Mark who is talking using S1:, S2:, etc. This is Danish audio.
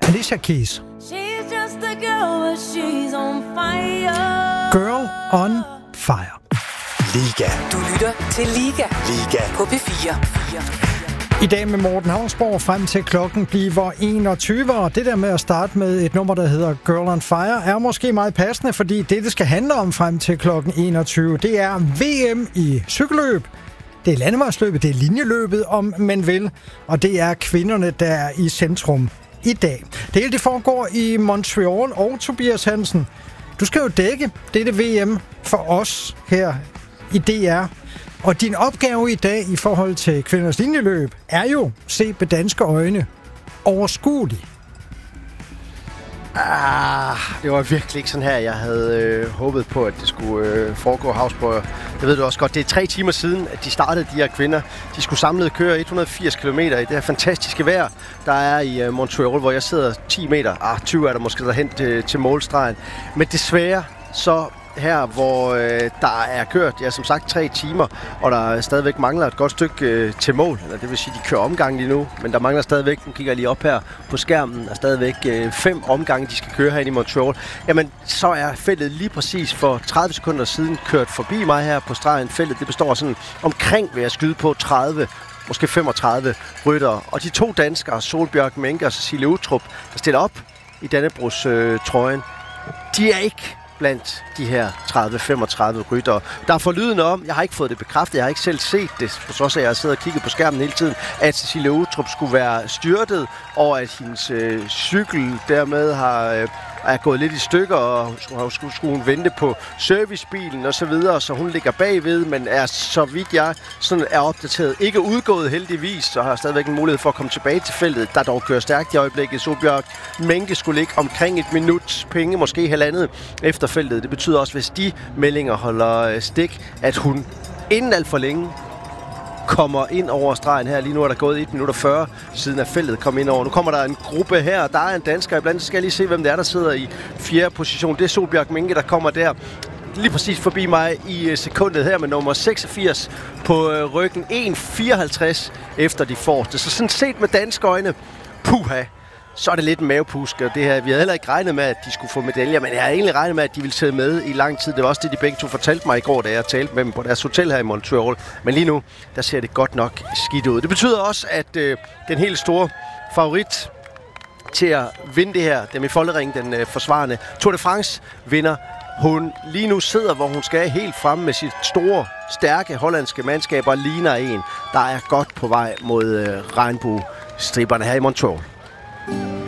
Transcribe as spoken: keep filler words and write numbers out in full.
S1: Alicia Keys.
S2: She's just a girl, but she's on fire.
S1: Girl on Fire.
S3: Liga.
S4: Du lytter til Liga.
S3: Liga.
S4: På P fire.
S1: I dag med Morten Havnsborg frem til klokken bliver enogtyve, og det der med at starte med et nummer, der hedder Girl on Fire, er måske meget passende, fordi det, det skal handle om frem til klokken enogtyve, det er V M i cykelløb. Det er landevejsløbet, det er linjeløbet, om man vil, og det er kvinderne, der er i centrum i dag. Det hele det foregår i Montreal, og Tobias Hansen, du skal jo dække dette V M for os her i D R. Og din opgave i dag i forhold til kvinders linjeløb er jo, set med danske øjne, overskuelig.
S5: Ah, det var virkelig ikke sådan her, jeg havde øh, håbet på, at det skulle øh, foregå, Havsborg. Det ved du også godt. Det er tre timer siden, at de startede, de her kvinder. De skulle samlet køre et hundrede og firs kilometer i det her fantastiske vejr, der er i øh, Montreal, hvor jeg sidder ti meter. Ah, tyve er der måske derhen til, til målstregen. Men desværre så her, hvor øh, der er kørt, ja, som sagt, tre timer, og der stadigvæk mangler et godt stykke øh, til mål. Eller det vil sige, de kører omgang lige nu, men der mangler stadigvæk, nu kigger jeg lige op her på skærmen, der er stadigvæk øh, fem omgange, de skal køre her i Montreal. Jamen, så er feltet lige præcis for tredive sekunder siden kørt forbi mig her på stregen. Feltet, det består sådan omkring, ved at skyde på tredive, måske femogtredive ryttere. Og de to danskere, Solbjørg Menke og Cecilie Utrup, der stiller op i Dannebrogs øh, trøjen, de er ikke blandt de her tredive til femogtredive ryttere. Der er forlydende om, jeg har ikke fået det bekræftet, jeg har ikke selv set det, for så også jeg har siddet og kigget på skærmen hele tiden, at Cecilie Utrup skulle være styrtet, og at hendes øh, cykel dermed har, øh, er gået lidt i stykker, og skulle, skulle, skulle hun vente på servicebilen og så videre, så hun ligger bagved, men er, så vidt jeg sådan er opdateret, ikke udgået heldigvis, så har stadigvæk en mulighed for at komme tilbage til feltet, der dog kører stærkt i øjeblikket. Solbjørg Menke skulle ligge omkring et minut penge, måske halvandet efter feltet. Det betyder også, hvis de meldinger holder stik, at hun inden alt for længe kommer ind over stregen her. Lige nu er der gået et minut og fyrre siden at feltet kom ind over. Nu kommer der en gruppe her. Der er en dansker iblandt. Så skal jeg lige se, hvem det er, der sidder i fjerde position. Det er Solbjørg Menke, der kommer der lige præcis forbi mig i sekundet her med nummer seksogfirs på ryggen. en fireoghalvtreds efter de forreste. Så sådan set med danske øjne, puha, så er det lidt en mavepusk, og det her, vi havde heller ikke regnet med, at de skulle få medaljer, men jeg havde egentlig regnet med, at de ville sidde med i lang tid. Det var også det, de begge to fortalte mig i går, da jeg talte med dem på deres hotel her i Montreal. Men lige nu, der ser det godt nok skidt ud. Det betyder også, at øh, den helt store favorit til at vinde det her, dem i Foldering, den øh, forsvarende Tour de France vinder, hun lige nu sidder, hvor hun skal helt fremme med sit store, stærke hollandske mandskab, og ligner en, der er godt på vej mod øh, regnbuestriberne her i Montreal.